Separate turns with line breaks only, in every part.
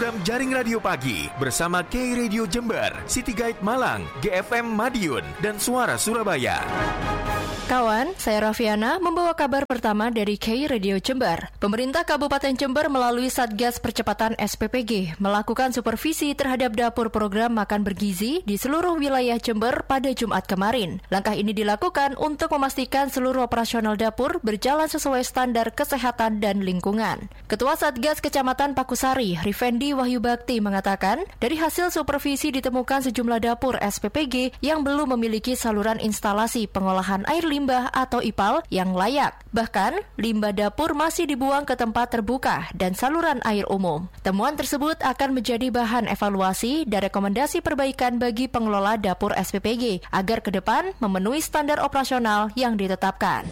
program Jaring Radio Pagi bersama K Radio Jember, City Guide Malang, GFM Madiun, dan Suara Surabaya.
Kawan, saya Raffiana membawa kabar pertama dari K Radio Jember. Pemerintah Kabupaten Jember melalui Satgas Percepatan SPPG melakukan supervisi terhadap dapur program makan bergizi di seluruh wilayah Jember pada Jumat kemarin. Langkah ini dilakukan untuk memastikan seluruh operasional dapur berjalan sesuai standar kesehatan dan lingkungan. Ketua Satgas Kecamatan Pakusari, Rifendi Wahyu Bakti mengatakan, dari hasil supervisi ditemukan sejumlah dapur SPPG yang belum memiliki saluran instalasi pengolahan air limbah atau IPAL yang layak. Bahkan, limbah dapur masih dibuang ke tempat terbuka dan saluran air umum. Temuan tersebut akan menjadi bahan evaluasi dan rekomendasi perbaikan bagi pengelola dapur SPPG agar ke depan memenuhi standar operasional yang ditetapkan.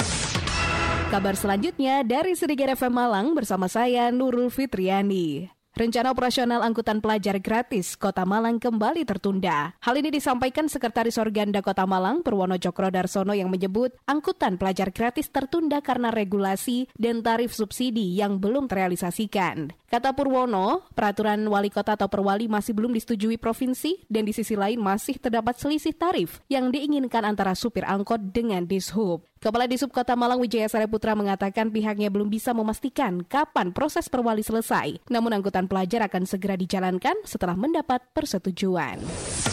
Kabar selanjutnya dari Sedikit FM Malang bersama saya Nurul Fitriani. Rencana operasional angkutan pelajar gratis Kota Malang kembali tertunda. Hal ini disampaikan Sekretaris Organda Kota Malang, Purwono Cokrodarsono, yang menyebut angkutan pelajar gratis tertunda karena regulasi dan tarif subsidi yang belum terrealisasikan. Kata Purwono, peraturan wali kota atau perwali masih belum disetujui provinsi dan di sisi lain masih terdapat selisih tarif yang diinginkan antara supir angkot dengan Dishub. Kepala Dishub Kota Malang Wijaya Sareputra mengatakan pihaknya belum bisa memastikan kapan proses perwali selesai. Namun angkutan pelajar akan segera dijalankan setelah mendapat persetujuan.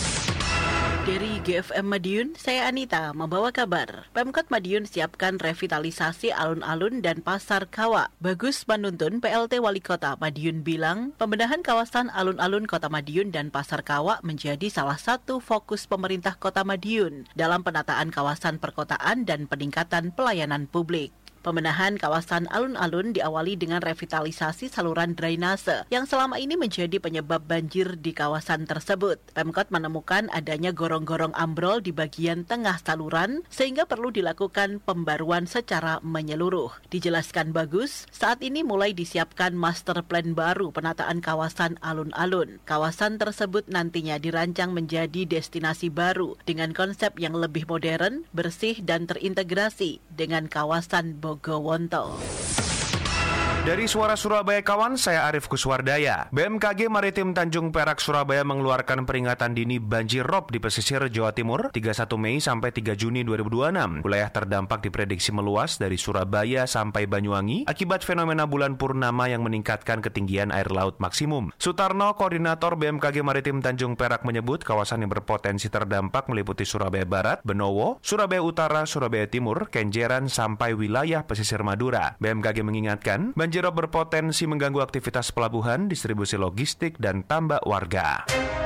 Dari GFM Madiun, saya Anita membawa kabar. Pemkot Madiun siapkan revitalisasi alun-alun dan pasar Kawak. Bagus Manuntun, PLT Wali Kota Madiun bilang, pembenahan kawasan alun-alun Kota Madiun dan pasar Kawak menjadi salah satu fokus pemerintah Kota Madiun dalam penataan kawasan perkotaan dan peningkatan pelayanan publik. Pembenahan kawasan alun-alun diawali dengan revitalisasi saluran drainase yang selama ini menjadi penyebab banjir di kawasan tersebut. Pemkot menemukan adanya gorong-gorong ambrol di bagian tengah saluran sehingga perlu dilakukan pembaruan secara menyeluruh. Dijelaskan Bagus, saat ini mulai disiapkan master plan baru penataan kawasan alun-alun. Kawasan tersebut nantinya dirancang menjadi destinasi baru dengan konsep yang lebih modern, bersih dan terintegrasi dengan kawasan Bogowonto.
Dari Suara Surabaya kawan, saya Arif Kuswardaya. BMKG Maritim Tanjung Perak Surabaya mengeluarkan peringatan dini banjir rob di pesisir Jawa Timur 31 Mei sampai 3 Juni 2026. Wilayah terdampak diprediksi meluas dari Surabaya sampai Banyuwangi akibat fenomena bulan purnama yang meningkatkan ketinggian air laut maksimum. Sutarno, Koordinator BMKG Maritim Tanjung Perak menyebut kawasan yang berpotensi terdampak meliputi Surabaya Barat, Benowo, Surabaya Utara, Surabaya Timur, Kenjeran sampai wilayah pesisir Madura. BMKG mengingatkan banjir rob berpotensi mengganggu aktivitas pelabuhan, distribusi logistik, dan tambak warga.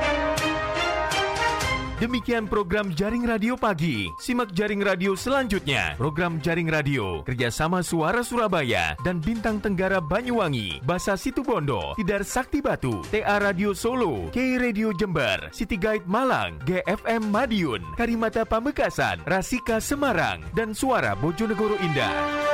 Demikian program Jaring Radio Pagi. Simak Jaring Radio selanjutnya. Program Jaring Radio kerjasama Suara Surabaya dan Bintang Tenggara Banyuwangi, Basa Situbondo, Tidar Sakti Batu, TA Radio Solo, K Radio Jember, City Guide Malang, GFM Madiun, Karimata Pamekasan, Rasika Semarang, dan Suara Bojonegoro Indah.